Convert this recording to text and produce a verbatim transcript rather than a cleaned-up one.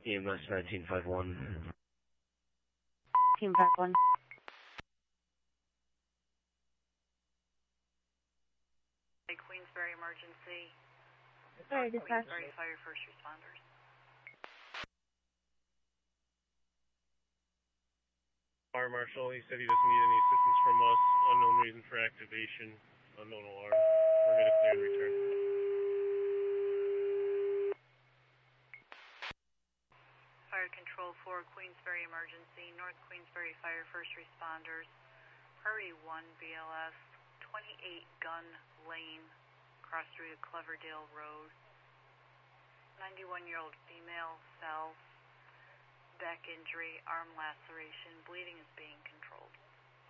E M S nineteen five one. Team five one. Queensbury emergency. Sorry, dispatch. Queensbury fire first responders. Fire Marshal, he said he doesn't need any assistance from us. Unknown reason for activation. Unknown alarm. We're going to clear and return. Fire Control four, Queensbury emergency. North Queensbury fire first responders. Priority one B L S. twenty-eight Gun Lane. Cross through to Cloverdale Road. ninety-one-year-old female fell. Back injury, arm laceration, bleeding is being controlled.